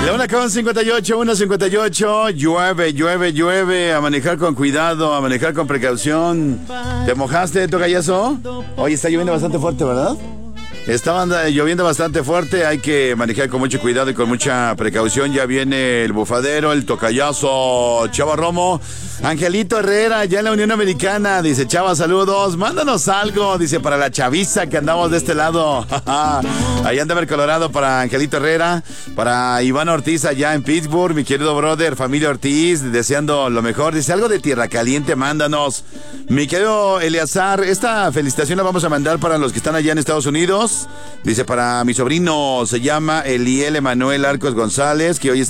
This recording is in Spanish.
La 1:58, llueve, a manejar con cuidado, a manejar con precaución. ¿Te mojaste, tocayazo? Hoy está lloviendo bastante fuerte, ¿verdad? Estaba lloviendo bastante fuerte, hay que manejar con mucho cuidado y con mucha precaución. Ya viene el bufadero, el tocayazo, Chava Romo. Angelito Herrera, ya en la Unión Americana, dice: Chava, saludos, mándanos algo, dice, para la chaviza que andamos de este lado. Ahí anda el Colorado para Angelito Herrera, para Iván Ortiz allá en Pittsburgh, mi querido brother, familia Ortiz, deseando lo mejor. Dice: algo de Tierra Caliente, mándanos. Mi querido Eleazar, esta felicitación la vamos a mandar para los que están allá en Estados Unidos. Dice: para mi sobrino, se llama Eliel Emanuel Arcos González, que hoy está